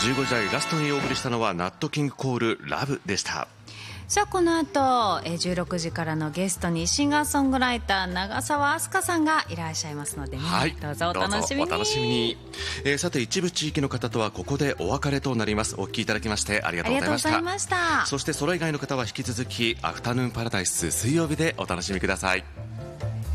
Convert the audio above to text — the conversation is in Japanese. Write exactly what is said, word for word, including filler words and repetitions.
じゅうごじ台ラストにお送りしたのはナットキングコールラブでした。 さあこの後じゅうろくじからのゲストにシンガーソングライター長澤飛鳥さんがいらっしゃいますので、ね、 はい、 どうぞお楽しみに。 どうぞお楽しみに。えー、さて一部地域の方とはここでお別れとなります。お聞きいただきましてありがとうございました。 ありがとうございました。 そしてそれ以外の方は引き続きアフタヌーンパラダイス水曜日でお楽しみください。